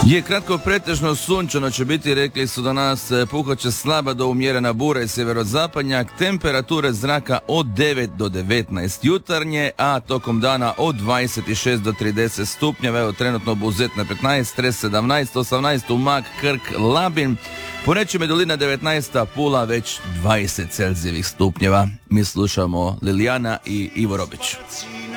Je kratko pretežno sunčano će biti, rekli su danas, puhat će slaba do umjerena bura i sjeverozapadnjak, temperature zraka od 9 do 19 jutarnje, a tokom dana od 26 do 30 stupnjeva, evo trenutno Buzet na 15, Stres 17, 18, Umag, Krk, Labin, Porečje Medulina 19, Pula već 20 Celzijevih stupnjeva. Mi slušamo Lilijana i Ivo Robić.